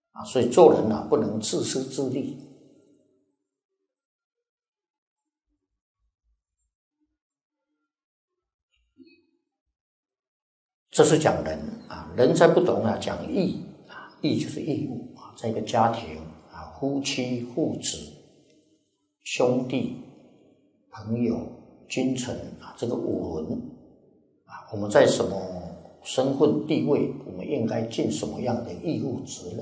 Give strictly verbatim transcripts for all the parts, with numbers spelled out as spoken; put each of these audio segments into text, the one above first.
啊，所以做人啊不能自私自利。这是讲人啊，人在不懂啊讲义啊，义就是义务啊，在一个家庭啊，夫妻、父子、兄弟、朋友、君臣啊，这个五伦啊，我们在什么身份地位，我们应该尽什么样的义务责任？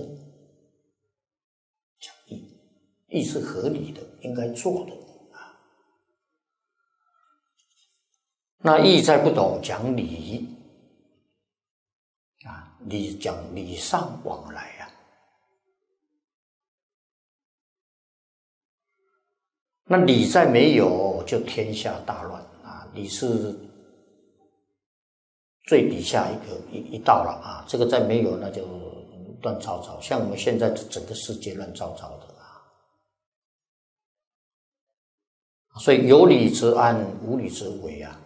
讲义，义是合理的，应该做的啊。那义在不懂讲礼啊，礼讲礼尚往来啊。那礼在没有，就天下大乱啊！礼是最底下一个一一道了啊，这个再没有，那就乱糟糟。像我们现在整个世界乱糟糟的啊，所以有礼则安，无礼则危啊。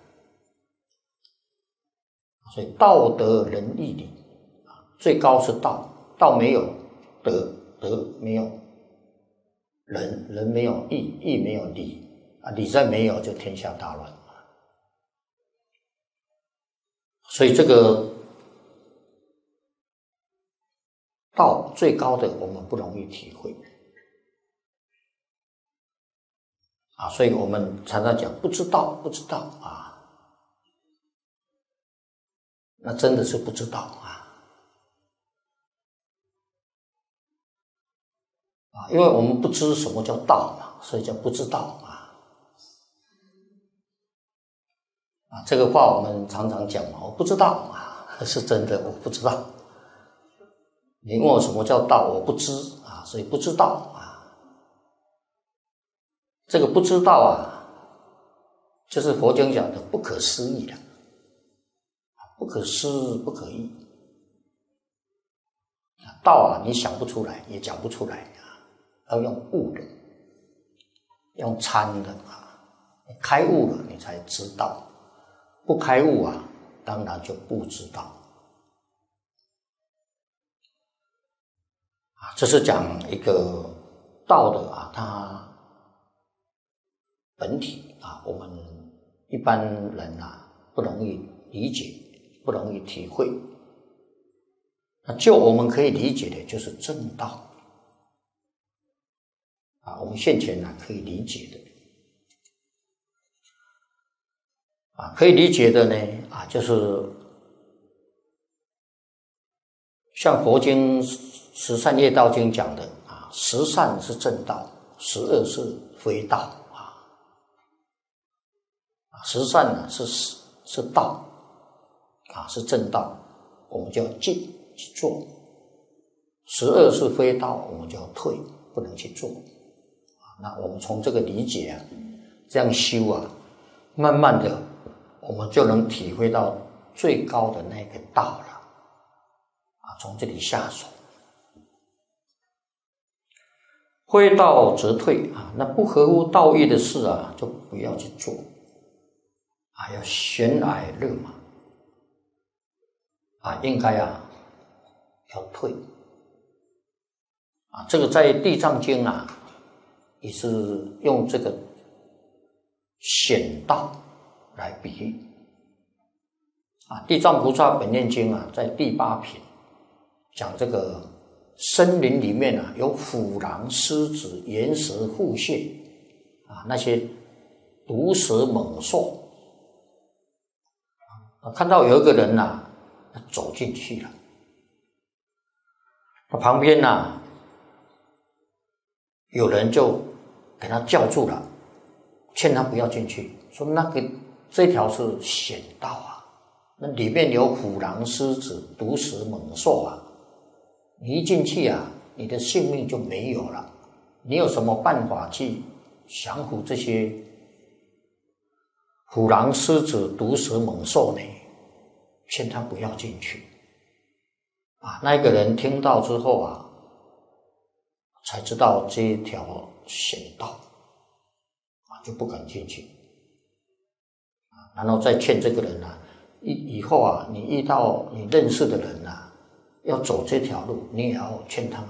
所以道德仁义礼啊，最高是道，道没有德，德没有仁，仁没有义，义没有礼啊，礼再没有，就天下大乱。所以这个道最高的，我们不容易体会啊，所以我们常常讲不知道，不知道啊。那真的是不知道啊，啊，因为我们不知什么叫道嘛，所以叫不知道啊。啊，这个话我们常常讲嘛，我不知道啊，是真的，我不知道。你问我什么叫道，我不知啊，所以不知道啊。这个不知道啊，就是佛经讲的不可思议的。不可思不可议，道啊，你想不出来，也讲不出来啊，要用悟的，用参的啊，开悟了你才知道，不开悟啊，当然就不知道啊。这是讲一个道的啊，它本体啊，我们一般人啊不容易理解。不容易体会，那就我们可以理解的就是正道啊，我们现前呢、啊、可以理解的啊，可以理解的呢啊，就是像佛经十善业道经讲的啊，十善是正道，十恶是非道啊，十善呢是是道。啊，是正道，我们就要进去做；十恶是非道，我们就要退，不能去做。啊，那我们从这个理解啊，这样修啊，慢慢的，我们就能体会到最高的那个道了。啊，从这里下手，非道则退啊，那不合乎道义的事啊，就不要去做。啊，要悬崖勒马。啊，应该啊要退啊，这个在《地藏经》啊也是用这个险道来比喻啊。地藏菩萨本愿经啊，在第八品讲这个森林里面啊有虎狼狮子岩蛇腹蟹啊，那些毒蛇猛兽啊，看到有一个人啊走进去了，那旁边啊有人就给他叫住了，劝他不要进去，说那个这条是险道啊，那里面有虎狼狮子毒蛇猛兽啊，你一进去啊，你的性命就没有了，你有什么办法去降服这些虎狼狮子毒蛇猛兽呢？劝他不要进去啊！那个人听到之后啊，才知道这一条险道啊，就不敢进去啊。然后再劝这个人啊，以以后啊，你遇到你认识的人啊，要走这条路，你也要劝他们